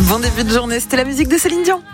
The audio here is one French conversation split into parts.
Bon début de journée, c'était la musique de Céline Dion.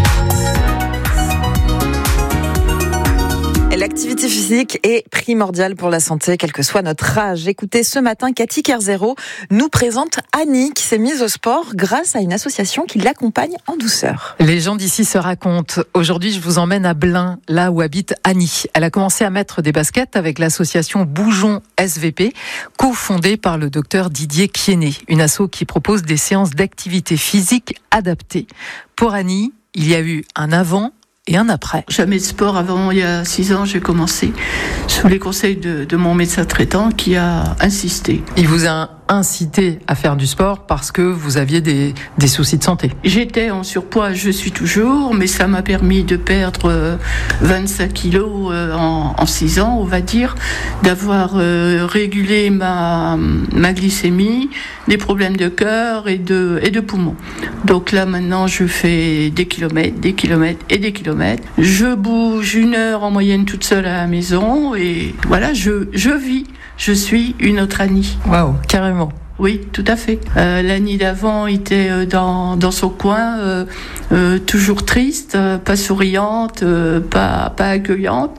L'activité physique est primordiale pour la santé, quel que soit notre âge. Écoutez, ce matin, Cathy Kerzero nous présente Annie, qui s'est mise au sport grâce à une association qui l'accompagne en douceur. Les gens d'ici se racontent. Aujourd'hui, je vous emmène à Blain, là où habite Annie. Elle a commencé à mettre des baskets avec l'association Bougeons SVP, cofondée par le docteur Didier Quiéné. Une asso qui propose des séances d'activité physique adaptées. Pour Annie, il y a eu un avant et un après. Jamais de sport avant. Il y a 6 ans, j'ai commencé sous les conseils de mon médecin traitant qui a insisté. Il vous a incité à faire du sport parce que vous aviez des soucis de santé. J'étais en surpoids, je suis toujours, mais ça m'a permis de perdre 25 kilos en 6 ans, on va dire, d'avoir régulé ma glycémie, des problèmes de cœur et de poumons. Donc là, maintenant, je fais des kilomètres et des kilomètres. Je bouge 1 heure en moyenne toute seule à la maison et voilà, je vis. Je suis une autre Annie. Waouh, carrément. Oui, tout à fait. L'Annie d'avant était dans son coin, toujours triste, pas souriante, pas accueillante.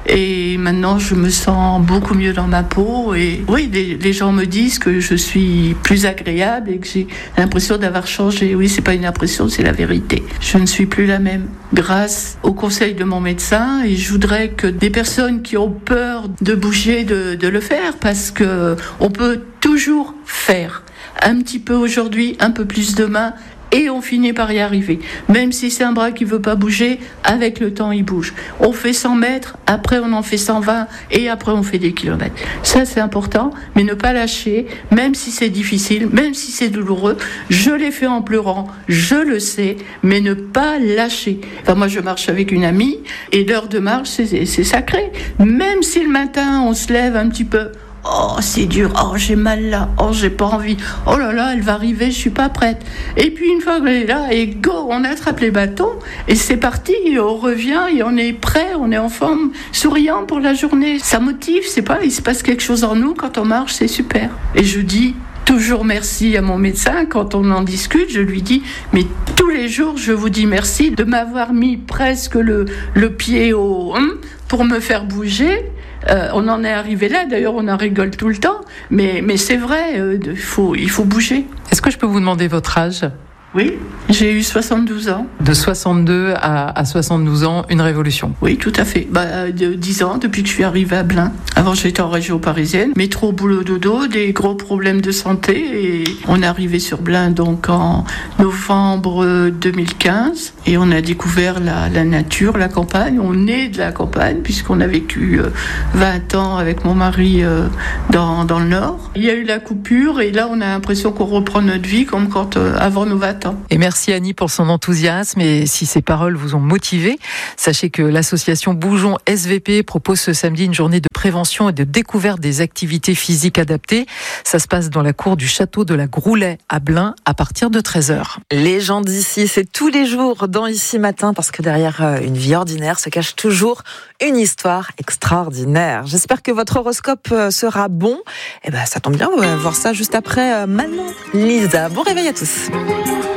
Et maintenant, je me sens beaucoup mieux dans ma peau. Et oui, les gens me disent que je suis plus agréable et que j'ai l'impression d'avoir changé. Oui, c'est pas une impression, c'est la vérité. Je ne suis plus la même. Grâce au conseil de mon médecin, et je voudrais que des personnes qui ont peur de bouger, de le faire, parce que on peut toujours faire un petit peu aujourd'hui, un peu plus demain, et on finit par y arriver. Même si c'est un bras qui veut pas bouger, avec le temps il bouge. On fait 100 mètres, après on en fait 120, et après on fait des kilomètres. Ça c'est important, mais ne pas lâcher, même si c'est difficile, même si c'est douloureux. Je l'ai fait en pleurant, je le sais, mais ne pas lâcher. Enfin, moi je marche avec une amie, et l'heure de marche c'est sacré. Même si le matin on se lève un petit peu, oh, c'est dur. Oh, j'ai mal là. Oh, j'ai pas envie. Oh là là, elle va arriver, je suis pas prête. Et puis, une fois qu'elle est là, et go, on attrape les bâtons, et c'est parti, et on revient, et on est prêt, on est en forme, souriant pour la journée. Ça motive, c'est pas, il se passe quelque chose en nous quand on marche, c'est super. Et je dis toujours merci à mon médecin. Quand on en discute, je lui dis, mais tous les jours, je vous dis merci de m'avoir mis presque le pied pour me faire bouger. On en est arrivé là, d'ailleurs on en rigole tout le temps, mais c'est vrai, il faut bouger. Est-ce que je peux vous demander votre âge ? Oui, j'ai eu 72 ans. De 62 à 72 ans, une révolution. Oui, tout à fait. De 10 ans, depuis que je suis arrivée à Blain. Avant, j'étais en région parisienne. Métro, boulot, dodo, des gros problèmes de santé. Et on est arrivé sur Blain donc en novembre 2015. Et on a découvert la nature, la campagne. On est de la campagne, puisqu'on a vécu 20 ans avec mon mari dans le Nord. Il y a eu la coupure, et là, on a l'impression qu'on reprend notre vie comme quand avant nos 20 ans. Et merci Annie pour son enthousiasme, et si ces paroles vous ont motivé, sachez que l'association Bougeons SVP propose ce samedi une journée de prévention et de découverte des activités physiques adaptées. Ça se passe dans la cour du château de la Groulet à Blain à partir de 13h. Les gens d'ici, c'est tous les jours dans Ici Matin, parce que derrière une vie ordinaire se cache toujours une histoire extraordinaire. J'espère que votre horoscope sera bon. Et ça tombe bien, on va voir ça juste après Manon Lisa. Bon réveil à tous.